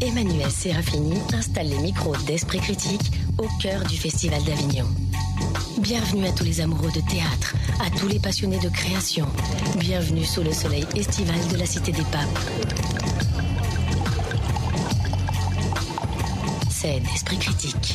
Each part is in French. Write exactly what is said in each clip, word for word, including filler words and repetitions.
Emmanuel Serafini installe les micros d'Esprit Critique au cœur du Festival d'Avignon. Bienvenue à tous les amoureux de théâtre, à tous les passionnés de création. Bienvenue sous le soleil estival de la Cité des Papes. C'est d'Esprit Critique.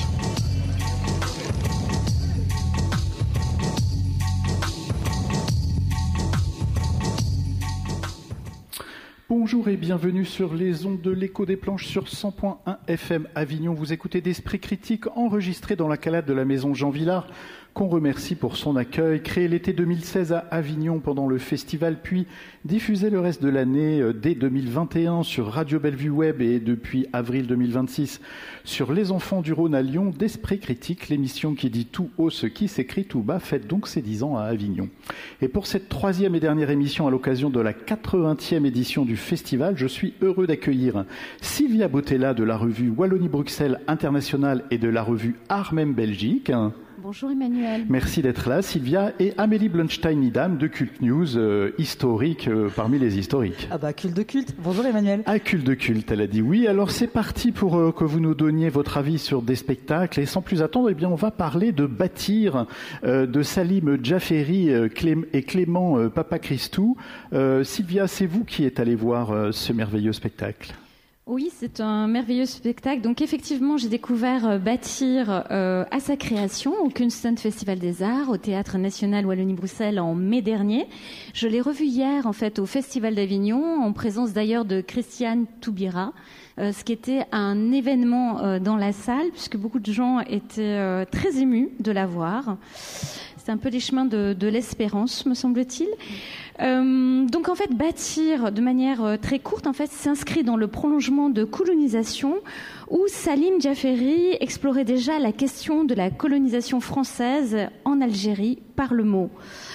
Bonjour et bienvenue sur les ondes de l'Écho des Planches sur cent point un F M Avignon. Vous écoutez d'Esprit Critique enregistré dans la calade de la maison Jean Villard, qu'on remercie pour son accueil. Créé l'été deux mille seize à Avignon pendant le festival, puis diffusé le reste de l'année dès deux mille vingt et un sur Radio Bellevue Web et depuis avril deux mille vingt-six sur Les Enfants du Rhône à Lyon, d'Esprit Critique, l'émission qui dit tout haut ce qui s'écrit tout bas, fête donc ses dix ans à Avignon. Et pour cette troisième et dernière émission à l'occasion de la quatre-vingtième édition du festival, je suis heureux d'accueillir Sylvia Bottella de la revue Wallonie-Bruxelles Internationale et de la revue Art Même Belgique. Bonjour Emmanuel. Merci d'être là, Sylvia. Et Amélie Blunstein-Nidam de Cult News, euh, historique euh, parmi les historiques. Ah bah, culte de culte. Bonjour Emmanuel. Ah, culte de culte, elle a dit oui. Alors c'est parti pour euh, que vous nous donniez votre avis sur des spectacles. Et sans plus attendre, eh bien, on va parler de Bâtir, euh, de Salim Djaferi euh, Clé- et Clément euh, Papachristou. Euh, Sylvia, c'est vous qui êtes allée voir euh, ce merveilleux spectacle. Oui, c'est un merveilleux spectacle. Donc effectivement, j'ai découvert euh, Bâtir euh, à sa création au Kunsten Festival des Arts, au Théâtre National Wallonie-Bruxelles en mai dernier. Je l'ai revu hier en fait au Festival d'Avignon, en présence d'ailleurs de Christiane Toubira, euh, ce qui était un événement euh, dans la salle, puisque beaucoup de gens étaient euh, très émus de la voir. C'est un peu les chemins de, de l'espérance, me semble-t-il. Euh, donc en fait, Bâtir, de manière euh, très courte, en fait, s'inscrit dans le prolongement de Colonisation, où Salim Djaferi explorait déjà la question de la colonisation française en Algérie par le mot.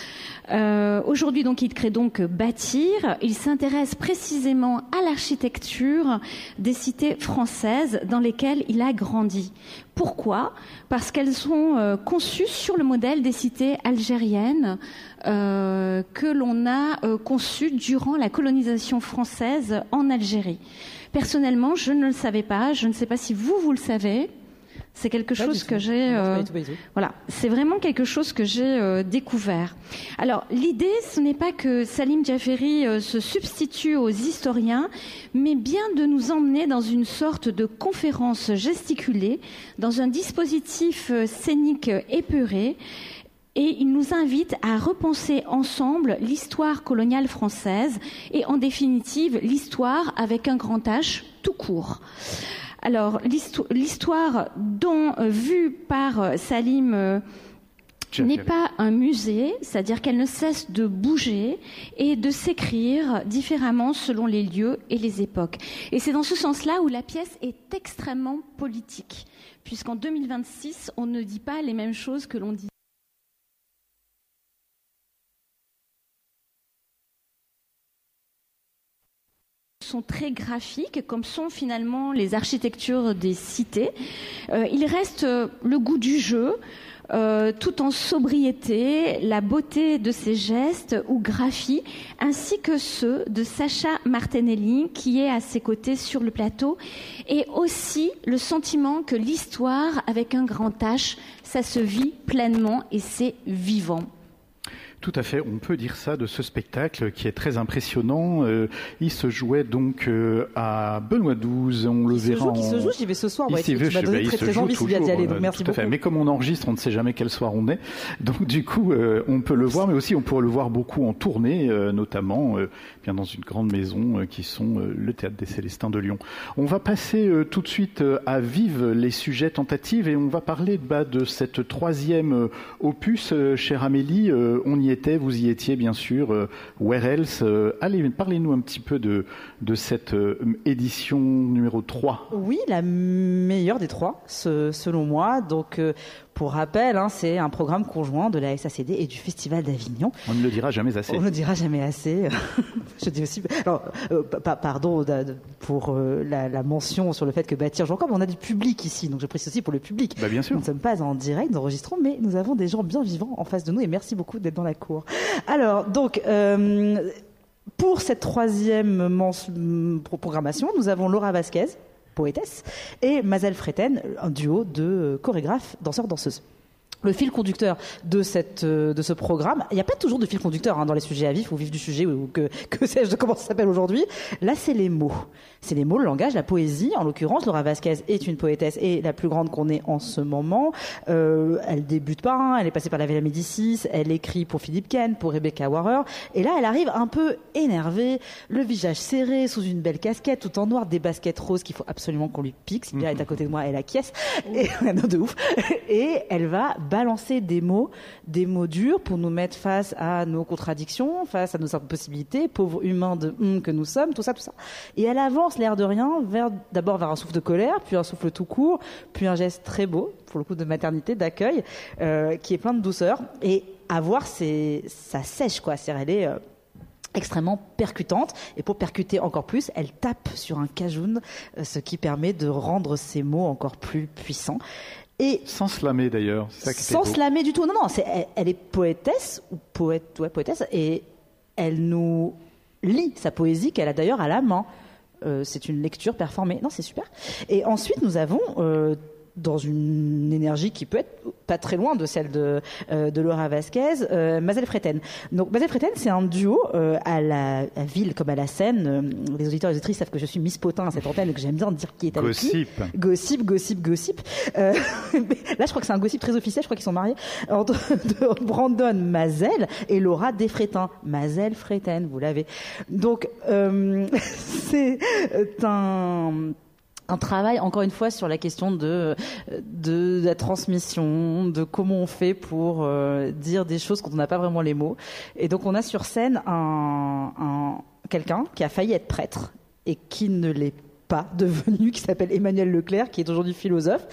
Euh, aujourd'hui, donc, il crée donc Bâtir. Il s'intéresse précisément à l'architecture des cités françaises dans lesquelles il a grandi. Pourquoi ? Parce qu'elles sont euh, conçues sur le modèle des cités algériennes euh, que l'on a euh, conçues durant la colonisation française en Algérie. Personnellement, je ne le savais pas. Je ne sais pas si vous, vous le savez. C'est quelque pas chose que j'ai, euh, voilà, c'est vraiment quelque chose que j'ai euh, découvert. Alors, l'idée, ce n'est pas que Salim Djaferi euh, se substitue aux historiens, mais bien de nous emmener dans une sorte de conférence gesticulée, dans un dispositif euh, scénique épuré. Et il nous invite à repenser ensemble l'histoire coloniale française et, en définitive, l'histoire avec un grand H tout court. Alors, l'histoire dont, euh, vue par euh, Salim, euh, n'est pas un musée, c'est-à-dire qu'elle ne cesse de bouger et de s'écrire différemment selon les lieux et les époques. Et c'est dans ce sens-là où la pièce est extrêmement politique, puisqu'en deux mille vingt-six, on ne dit pas les mêmes choses que l'on dit. Sont très graphiques, comme sont finalement les architectures des cités. Euh, il reste euh, le goût du jeu, euh, tout en sobriété, la beauté de ses gestes ou graphies, ainsi que ceux de Sacha Martinelli, qui est à ses côtés sur le plateau, et aussi le sentiment que l'histoire, avec un grand H, ça se vit pleinement et c'est vivant. Tout à fait, on peut dire ça de ce spectacle qui est très impressionnant. Euh, il se jouait donc euh, à Benoît douze, on le il verra. Se joue, en... Qui se joue, j'y vais ce soir. Il ouais, s'y tu m'as donné très très envie d'y aller, donc merci tout à beaucoup. fait. Mais comme on enregistre, on ne sait jamais quel soir on est. Donc du coup, euh, on peut le voir, mais aussi on pourrait le voir beaucoup en tournée, euh, notamment euh, bien dans une grande maison euh, qui sont euh, le Théâtre des Célestins de Lyon. On va passer euh, tout de suite euh, à Vive les sujets tentatives et on va parler bah, de cette troisième euh, opus, euh, chère Amélie. Euh, on y était, vous y étiez. Bien sûr, euh, Where Else. Euh, allez, parlez-nous un petit peu de, de cette euh, édition numéro trois. Oui, la meilleure des trois, ce, selon moi. Donc, euh, pour rappel, hein, c'est un programme conjoint de la S A C D et du Festival d'Avignon. On ne le dira jamais assez. On ne le dira jamais assez. Je dis aussi... Alors, euh, pa- pardon pour euh, la, la mention sur le fait que Bâtir joue encore, mais on a du public ici, donc je précise aussi pour le public. Bah, bien sûr. Nous ne sommes pas en direct, nous enregistrons, mais nous avons des gens bien vivants en face de nous et merci beaucoup d'être dans la cour. Alors, donc... Euh, pour cette troisième mens- programmation, nous avons Laura Vasquez, poétesse, et Mazel Freten, un duo de chorégraphes, danseurs-danseuses. Le fil conducteur de cette de ce programme, il n'y a pas toujours de fil conducteur hein, dans les sujets à vif ou vif du sujet ou que que sais-je de comment ça s'appelle aujourd'hui. Là, c'est les mots, c'est les mots, le langage, la poésie. En l'occurrence, Laura Vasquez est une poétesse et la plus grande qu'on ait en ce moment. Euh, elle débute pas, hein, elle est passée par la Villa Médicis, elle écrit pour Philippe Ken, pour Rebecca Warrer, et là, elle arrive un peu énervée, le visage serré, sous une belle casquette, tout en noir, des baskets roses qu'il faut absolument qu'on lui pique. Sylvia est à côté de moi, elle acquiesce, et non, de ouf, et elle va balancer des mots, des mots durs pour nous mettre face à nos contradictions, face à nos impossibilités, pauvres humains de hum que nous sommes, tout ça, tout ça. Et elle avance l'air de rien vers, d'abord vers un souffle de colère, puis un souffle tout court, puis un geste très beau, pour le coup de maternité, d'accueil, euh, qui est plein de douceur. Et à voir, c'est, ça sèche, quoi. C'est-à-dire, elle est euh, extrêmement percutante, et pour percuter encore plus, elle tape sur un cajoun, euh, ce qui permet de rendre ces mots encore plus puissants. Et sans slammer d'ailleurs, c'est ça qui sans slammer du tout. Non, non, c'est, elle, elle est poétesse ou poète, ouais, poétesse, et elle nous lit sa poésie qu'elle a d'ailleurs à la main. Euh, c'est une lecture performée. Non, c'est super. Et ensuite, nous avons euh, dans une énergie qui peut être pas très loin de celle de, euh, de Laura Vasquez, euh, Mazel Freten. Donc Mazel Freten, c'est un duo euh, à la à ville comme à la scène. Euh, les auditeurs et les auditrices savent que je suis Miss Potin à cette antenne et que j'aime bien dire qui est avec gossip. qui. Gossip, gossip, gossip. Euh, là, je crois que c'est un gossip très officiel. Je crois qu'ils sont mariés entre de Brandon Mazel et Laura Desfrétins. Mazel Freten, vous l'avez. Donc euh, c'est un un travail, encore une fois, sur la question de, de, de la transmission, de comment on fait pour euh, dire des choses quand on n'a pas vraiment les mots. Et donc, on a sur scène un, un, quelqu'un qui a failli être prêtre et qui ne l'est pas devenu, qui s'appelle Emmanuel Leclerc, qui est aujourd'hui philosophe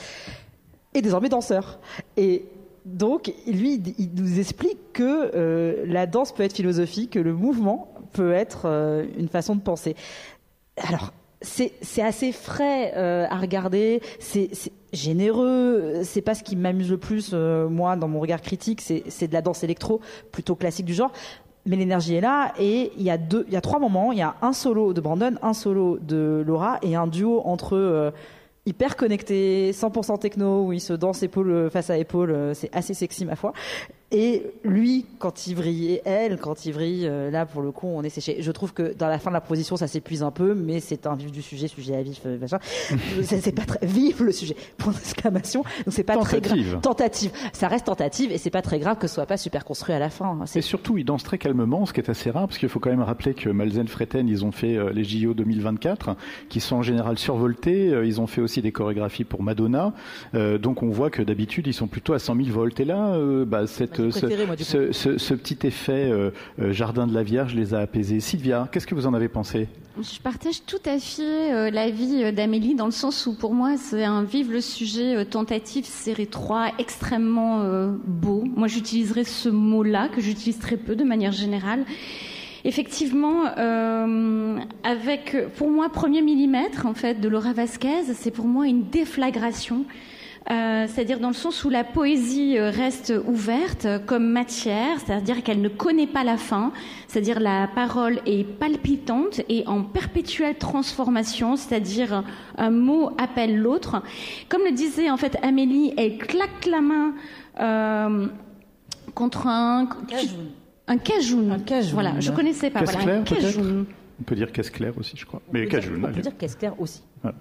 et désormais danseur. Et donc, lui, il nous explique que euh, la danse peut être philosophique, que le mouvement peut être euh, une façon de penser. Alors, C'est, c'est assez frais euh, à regarder, c'est, c'est généreux, c'est pas ce qui m'amuse le plus, euh, moi, dans mon regard critique, c'est, c'est de la danse électro, plutôt classique du genre, mais l'énergie est là, et il y a deux, il y a trois moments, il y a un solo de Brandon, un solo de Laura, et un duo entre eux, euh, hyper connecté, cent pour cent techno, où ils se dansent épaule face à épaule, euh, c'est assez sexy, ma foi. Et lui, quand il vrille, et elle, quand il vrille, euh, là, pour le coup, on est séché. Je trouve que dans la fin de la proposition, ça s'épuise un peu, mais c'est un vif du sujet, sujet à vif, euh, machin. c'est, c'est pas très vif, le sujet. Point d'exclamation. Donc c'est pas tentative. très grave. Tentative. Ça reste tentative, et c'est pas très grave que ce soit pas super construit à la fin. C'est... Et surtout, ils dansent très calmement, ce qui est assez rare, parce qu'il faut quand même rappeler que Mazel Freten, ils ont fait euh, les J O deux mille vingt-quatre, qui sont en général survoltés. Euh, ils ont fait aussi des chorégraphies pour Madonna. Euh, donc on voit que d'habitude, ils sont plutôt à cent mille volts. Et là, euh, bah, cette, bah, préféré, ce, moi, ce, ce, ce petit effet euh, euh, jardin de la Vierge les a apaisés. Sylvia, qu'est-ce que vous en avez pensé ? Je partage tout à fait euh, l'avis d'Amélie, dans le sens où pour moi c'est un vive le sujet euh, tentative série trois extrêmement euh, beau. Moi j'utiliserais ce mot-là que j'utilise très peu de manière générale. Effectivement, euh, avec pour moi premier millimètre en fait de Laura Vasquez, c'est pour moi une déflagration. Euh, c'est-à-dire dans le sens où la poésie reste ouverte comme matière, c'est-à-dire qu'elle ne connaît pas la fin, c'est-à-dire la parole est palpitante et en perpétuelle transformation, c'est-à-dire un mot appelle l'autre. Comme le disait en fait Amélie, elle claque la main euh, contre un... Cajoun. Un cajoun. Un cajoun. Voilà, je connaissais pas. Caisse Voilà, claire, un cajoun. On peut dire caisse claire aussi, je crois. Mais cajoun. On peut dire caisse claire aussi. Voilà.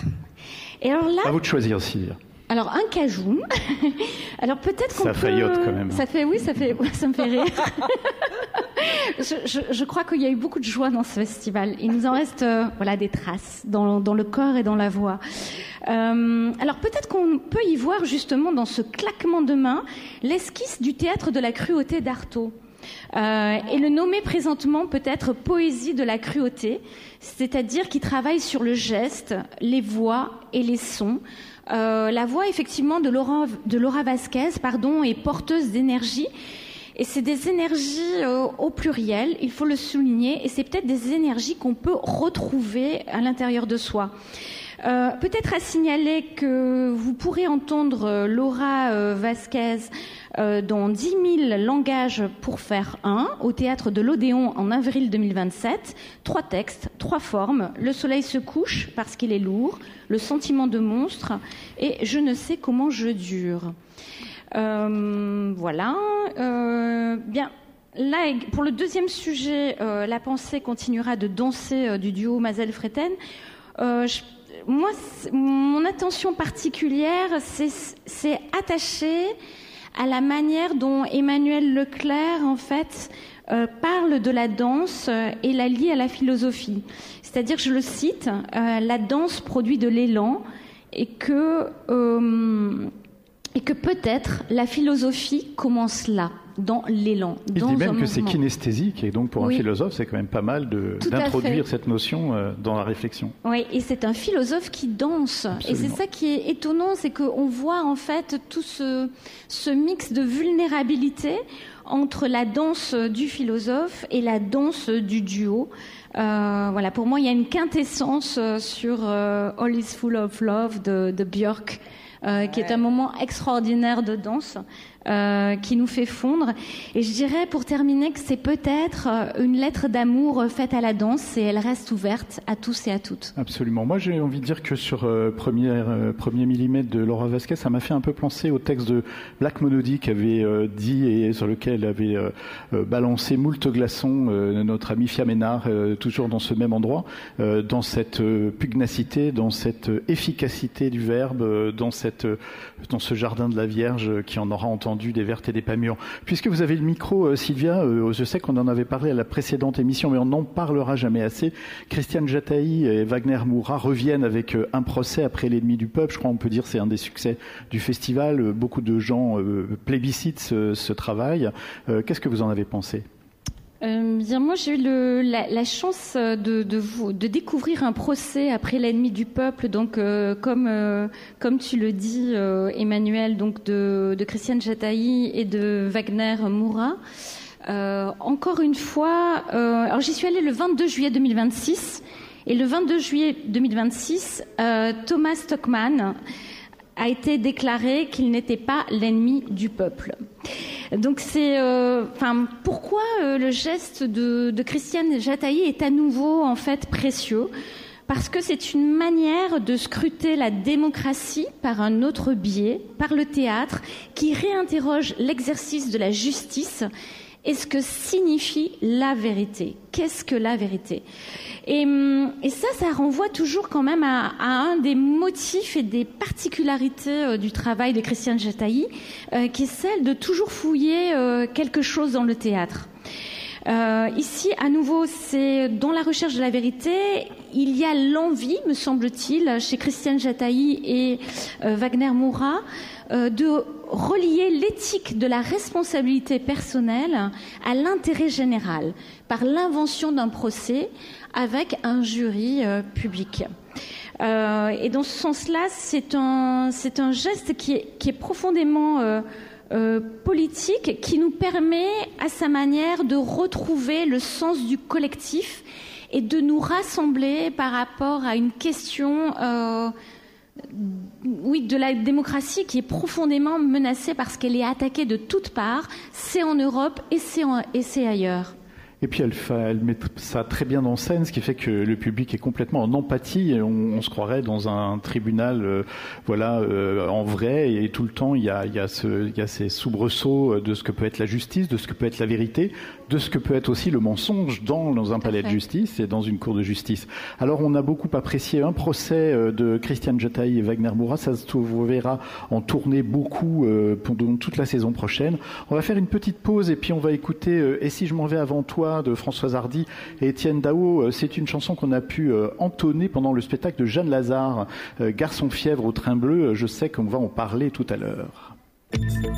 Et alors là... À vous de choisir, Sylvia. Alors un cajoun. Alors peut-être qu'on ça peut. faillote quand même. Ça fait, oui, ça fait, ça me fait rire. je, je, je crois qu'il y a eu beaucoup de joie dans ce festival. Il nous en reste, euh, voilà, des traces dans, dans le corps et dans la voix. Euh, alors peut-être qu'on peut y voir justement dans ce claquement de main l'esquisse du théâtre de la cruauté d'Artaud. Euh, et le nommer présentement peut-être poésie de la cruauté, c'est-à-dire qui travaille sur le geste, les voix et les sons. Euh, la voix effectivement de Laura, de Laura Vasquez, pardon, est porteuse d'énergie, Et c'est des énergies euh, au pluriel, il faut le souligner, et c'est peut-être des énergies qu'on peut retrouver à l'intérieur de soi. Euh, peut-être à signaler que vous pourrez entendre euh, Laura euh, Vasquez euh, dans dix mille langages pour faire un, au théâtre de l'Odéon en avril deux mille vingt-sept. Trois textes, trois formes. Le soleil se couche parce qu'il est lourd, le sentiment de monstre et je ne sais comment je dure. Euh, voilà. Euh, bien. Là, pour le deuxième sujet, euh, la pensée continuera de danser euh, du duo Mazel-Freten. Euh, je Moi, mon attention particulière, c'est, c'est attachée à la manière dont Emmanuel Leclerc, en fait, euh, parle de la danse et la lie à la philosophie. C'est-à-dire, je le cite, euh, la danse produit de l'élan et que, euh, et que peut-être la philosophie commence là, dans l'élan. Il dit même que c'est kinesthésique et donc pour oui. un philosophe, c'est quand même pas mal de, d'introduire cette notion euh, dans la réflexion. Oui, et c'est un philosophe qui danse. Absolument. Et c'est ça qui est étonnant, c'est qu'on voit en fait tout ce, ce mix de vulnérabilité entre la danse du philosophe et la danse du duo. Euh, voilà, pour moi, il y a une quintessence sur euh, All is Full of Love de, de Björk, euh, qui est un moment extraordinaire de danse. Euh, qui nous fait fondre. Et je dirais, pour terminer, que c'est peut-être une lettre d'amour faite à la danse et elle reste ouverte à tous et à toutes. Absolument. Moi, j'ai envie de dire que sur euh, premier, euh, premier millimètre de Laura Vasquez, ça m'a fait un peu penser au texte de Black Monody qui avait euh, dit et sur lequel avait euh, euh, balancé moult glaçons euh, notre ami Fiaménard, euh, toujours dans ce même endroit, euh, dans cette euh, pugnacité, dans cette euh, efficacité du verbe, euh, dans, cette, euh, dans ce jardin de la Vierge euh, qui en aura entendu des vertes et des pas mûres. Puisque vous avez le micro, euh, Sylvia, euh, je sais qu'on en avait parlé à la précédente émission, mais on n'en parlera jamais assez. Christiane Jataï et Wagner Moura reviennent avec euh, un procès après l'ennemi du peuple. Je crois qu'on peut dire que c'est un des succès du festival. Euh, beaucoup de gens euh, plébiscitent ce, ce travail. Euh, qu'est-ce que vous en avez pensé ? Euh, bien, moi, j'ai eu le, la, la chance de, de, vous, de découvrir un procès après l'ennemi du peuple, donc euh, comme euh, comme tu le dis, euh, Emmanuel, donc de, de Christiane Jataï et de Wagner Moura. Euh, encore une fois, euh, alors j'y suis allée le vingt-deux juillet deux mille vingt-six, et le vingt-deux juillet deux mille vingt-six, euh, Thomas Stockmann a été déclaré qu'il n'était pas l'ennemi du peuple. Donc c'est, euh, enfin, pourquoi euh, le geste de, de Christiane Jataï est à nouveau en fait précieux ? Parce que c'est une manière de scruter la démocratie par un autre biais, par le théâtre, qui réinterroge l'exercice de la justice et ce que signifie la vérité. Qu'est-ce que la vérité ? Et, et ça, ça renvoie toujours quand même à, à un des motifs et des particularités euh, du travail de Christiane Jataï, euh, qui est celle de toujours fouiller euh, quelque chose dans le théâtre. Euh, ici, à nouveau, c'est dans la recherche de la vérité, il y a l'envie, me semble-t-il, chez Christiane Jataï et euh, Wagner Moura, euh, de relier l'éthique de la responsabilité personnelle à l'intérêt général, par l'invention d'un procès avec un jury euh, public. Euh, et dans ce sens-là, c'est un, c'est un geste qui est, qui est profondément euh, euh, politique, qui nous permet, à sa manière, de retrouver le sens du collectif et de nous rassembler par rapport à une question euh, oui, de la démocratie qui est profondément menacée parce qu'elle est attaquée de toutes parts. C'est en Europe et c'est, en, et c'est ailleurs. Et puis elle, fait, elle met ça très bien en scène, ce qui fait que le public est complètement en empathie. Et on, on se croirait dans un tribunal, euh, voilà, euh, en vrai. Et tout le temps, il y a, il y a, ce, il y a ces soubresauts de ce que peut être la justice, de ce que peut être la vérité, de ce que peut être aussi le mensonge dans, dans un palais de justice et dans une cour de justice. Alors, on a beaucoup apprécié un procès de Christiane Jataï et Wagner Moura. Ça se verra en tournée beaucoup euh, pendant toute la saison prochaine. On va faire une petite pause et puis on va écouter euh, « Et si je m'en vais avant toi ?» de Françoise Hardy et Étienne Dao. C'est une chanson qu'on a pu euh, entonner pendant le spectacle de Jeanne Lazare, euh, Garçon fièvre au train bleu. Je sais qu'on va en parler tout à l'heure.